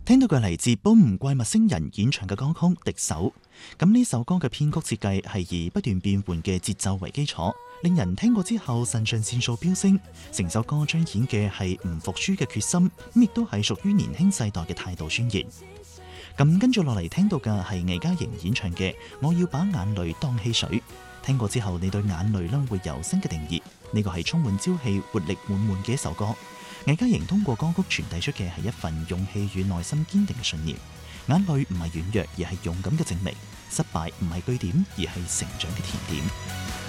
聽到嘅嚟自 Boom 怪物星人演唱嘅歌曲《敵手》，咁呢首歌嘅編曲設計係以不斷變換嘅節奏為基礎，令人聽過之後腎上腺素飆升。成首歌彰顯嘅係唔服輸嘅決心，亦都係屬於年輕世代嘅態度宣言。咁跟住落嚟聽到嘅係魏嘉瑩演唱嘅《我要把眼淚當汽水》。聽過之後，你對眼淚呢會有新嘅定義。呢個係充滿朝氣、活力滿滿嘅一首歌。魏嘉瑩通過歌曲傳遞出嘅係一份勇氣與內心堅定嘅信念。眼淚唔係軟弱，而係勇敢嘅證明。失敗唔係句點，而係成長嘅甜點。